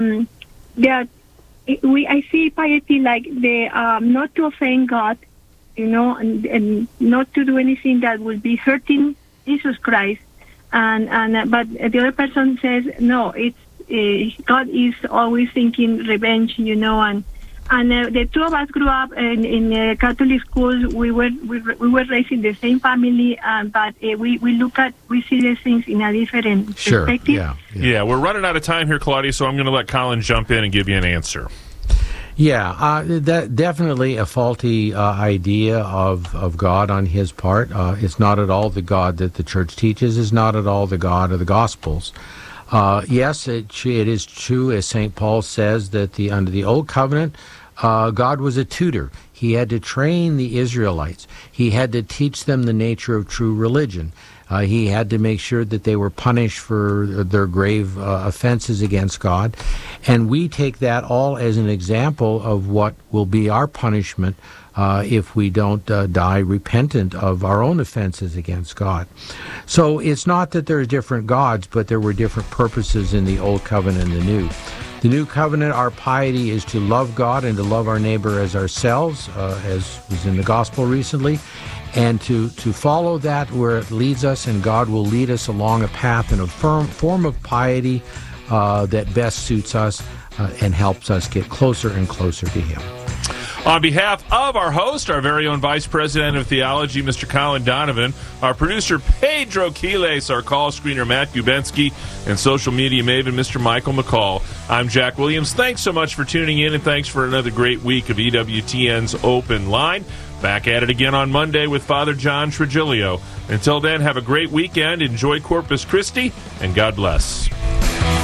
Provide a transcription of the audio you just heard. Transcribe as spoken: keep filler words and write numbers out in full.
um, that we I see piety like the um, not to offend God, you know, and, and not to do anything that would be hurting Jesus Christ. And and uh, but the other person says no, it's uh, God is always thinking revenge, you know, and. And uh, the two of us grew up in, in uh, Catholic schools. We were we, we were raised in the same family, uh, but uh, we we look at we see these things in a different sure. perspective. Yeah, yeah, yeah. We're running out of time here, Claudia. So I'm going to let Colin jump in and give you an answer. Yeah, uh, that definitely a faulty uh, idea of, of God on his part. Uh, it's not at all the God that the church teaches. It's not at all the God of the Gospels. Uh, yes, it, it is true, as Saint Paul says, that the under the Old Covenant, uh, God was a tutor. He had to train the Israelites. He had to teach them the nature of true religion. Uh, he had to make sure that they were punished for their grave uh, offenses against God. And we take that all as an example of what will be our punishment uh, if we don't uh, die repentant of our own offenses against God. So it's not that there's different gods, but there were different purposes in the Old Covenant and the New. The New Covenant, our piety is to love God and to love our neighbor as ourselves, uh, as was in the Gospel recently, and to, to follow that where it leads us, and God will lead us along a path in a firm form of piety uh, that best suits us uh, and helps us get closer and closer to Him. On behalf of our host, our very own Vice President of Theology, Mister Colin Donovan, our producer, Pedro Quiles, our call screener, Matt Gubensky, and social media maven, Mister Michael McCall, I'm Jack Williams. Thanks so much for tuning in, and thanks for another great week of E W T N's Open Line. Back at it again on Monday with Father John Trigilio. Until then, have a great weekend, enjoy Corpus Christi, and God bless.